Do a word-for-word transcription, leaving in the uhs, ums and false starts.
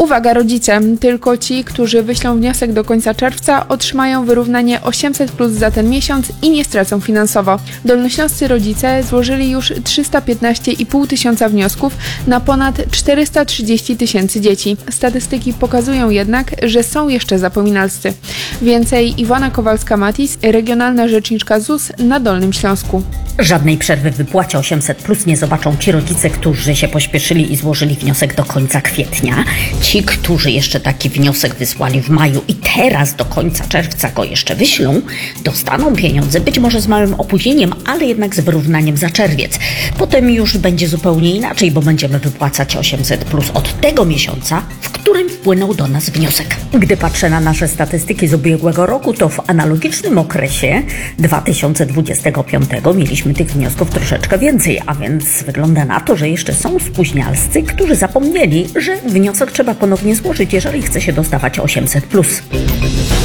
Uwaga rodzice, tylko ci, którzy wyślą wniosek do końca czerwca, otrzymają wyrównanie osiemset plus za ten miesiąc i nie stracą finansowo. Dolnośląscy rodzice złożyli już trzysta piętnaście i pół tysiąca wniosków na ponad czterysta trzydzieści tysięcy dzieci. Statystyki pokazują jednak, że są jeszcze zapominalscy. Więcej Iwona Kowalska-Matis, regionalna rzeczniczka Z U S na Dolnym Śląsku. Żadnej przerwy w wypłacie osiemset plus nie zobaczą ci rodzice, którzy się pośpieszyli i złożyli wniosek do końca kwietnia. Ci, którzy jeszcze taki wniosek wysłali w maju i teraz do końca czerwca go jeszcze wyślą, dostaną pieniądze, być może z małym opóźnieniem, ale jednak z wyrównaniem za czerwiec. Potem już będzie zupełnie inaczej, bo będziemy wypłacać osiemset plus od tego miesiąca, w którym wpłynął do nas wniosek. Gdy patrzę na nasze statystyki z ubiegłego roku, to w analogicznym okresie dwa tysiące dwudziestego piątego mieliśmy tych wniosków troszeczkę więcej, a więc wygląda na to, że jeszcze są spóźnialscy, którzy zapomnieli, że wniosek trzeba ponownie złożyć, jeżeli chce się dostawać osiemset plus.